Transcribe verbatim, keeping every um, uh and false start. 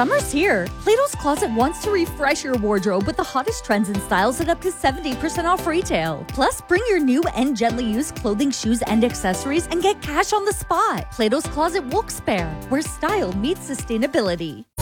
Summer's here. Plato's Closet wants to refresh your wardrobe with the hottest trends and styles at up to seventy percent off retail. Plus, bring your new and gently used clothing, shoes, and accessories and get cash on the spot. Plato's Closet Wilkes-Barre, where style meets sustainability.